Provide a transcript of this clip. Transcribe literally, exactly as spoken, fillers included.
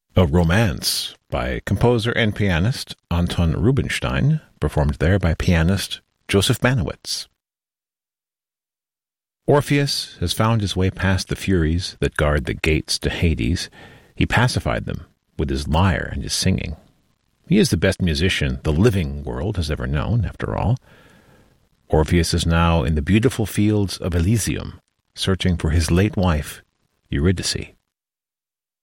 A Romance by composer and pianist Anton Rubinstein, performed there by pianist Joseph Manowitz. Orpheus has found his way past the Furies that guard the gates to Hades. He pacified them with his lyre and his singing. He is the best musician the living world has ever known, after all. Orpheus is now in the beautiful fields of Elysium, searching for his late wife, Eurydice.